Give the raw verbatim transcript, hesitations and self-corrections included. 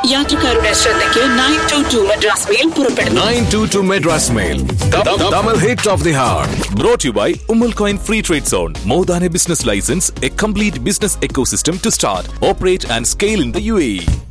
യാത്രക്കാരുടെ ശ്രദ്ധയ്ക്ക് nine to to Madras mail പുറപ്പെടുന്നു. nine two two Madras Mail. Tamil hit of the heart. Brought to you by Umal Coin Free Trade Zone. More than a business license, a complete business ecosystem to start, operate and scale in the U A E.